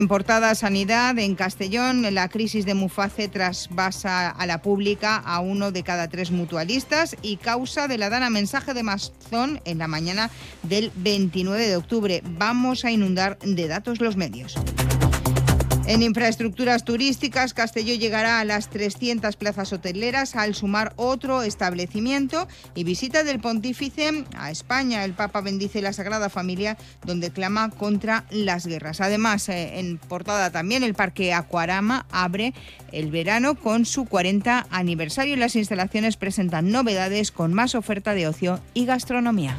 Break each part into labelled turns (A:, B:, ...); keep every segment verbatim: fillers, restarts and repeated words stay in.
A: En portada Sanidad, en Castellón, la crisis de Muface trasvasa a la pública a uno de cada tres mutualistas y causa de la dana mensaje de Mazón en la mañana del veintinueve de octubre. Vamos a inundar de datos los medios. En infraestructuras turísticas, Castelló llegará a las trescientas plazas hoteleras al sumar otro establecimiento y visita del pontífice a España. El Papa bendice la Sagrada Familia, donde clama contra las guerras. Además, eh, en portada también, el Parque Acuarama abre el verano con su cuarenta aniversario y las instalaciones presentan novedades con más oferta de ocio y gastronomía.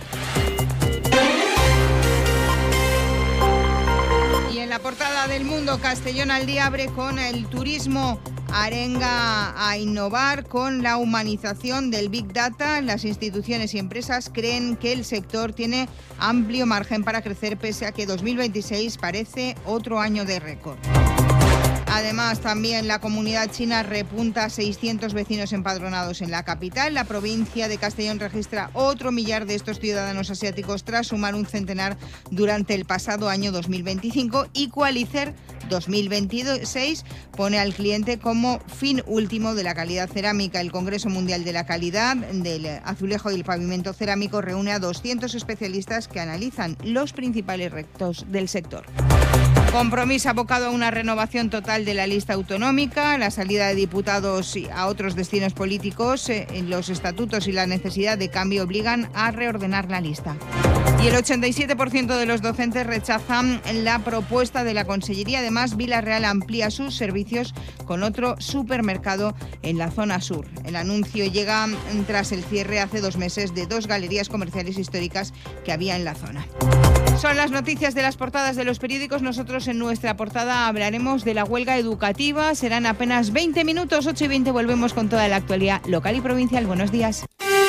A: La portada del Mundo, Castellón al día abre con el turismo, arenga a innovar con la humanización del Big Data. Las instituciones y empresas creen que el sector tiene amplio margen para crecer pese a que dos mil veintiséis parece otro año de récord. Además, también la comunidad china repunta seiscientos vecinos empadronados en la capital. La provincia de Castellón registra otro millar de estos ciudadanos asiáticos tras sumar un centenar durante el pasado año dos mil veinticinco. Y Qualicer dos mil veintiséis pone al cliente como fin último de la calidad cerámica. El Congreso Mundial de la Calidad del Azulejo y el Pavimento Cerámico reúne a doscientos especialistas que analizan los principales retos del sector. Compromís abocado a una renovación total de la lista autonómica, la salida de diputados a otros destinos políticos, eh, los estatutos y la necesidad de cambio obligan a reordenar la lista. Y el ochenta y siete por ciento de los docentes rechazan la propuesta de la Consellería. Además, Vila-real amplía sus servicios con otro supermercado en la zona sur. El anuncio llega tras el cierre hace dos meses de dos galerías comerciales históricas que había en la zona. Son las noticias de las portadas de los periódicos. Nosotros en nuestra portada hablaremos de la huelga educativa. Serán apenas veinte minutos, ocho y veinte. Volvemos con toda la actualidad local y provincial. Buenos días.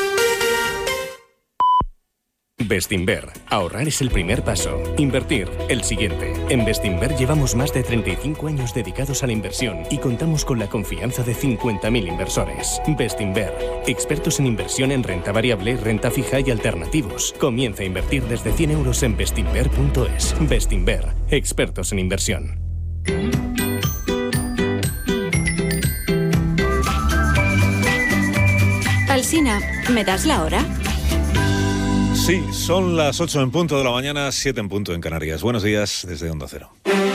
B: Bestinver. Ahorrar es el primer paso. Invertir, el siguiente. En Bestinver llevamos más de treinta y cinco años dedicados a la inversión y contamos con la confianza de cincuenta mil inversores. Bestinver. Expertos en inversión en renta variable, renta fija y alternativos. Comienza a invertir desde cien euros en bestinver punto es. Bestinver. Expertos en inversión.
C: Alsina, ¿me das la hora?
D: Sí, son las ocho en punto de la mañana, siete en punto en Canarias. Buenos días desde Onda Cero.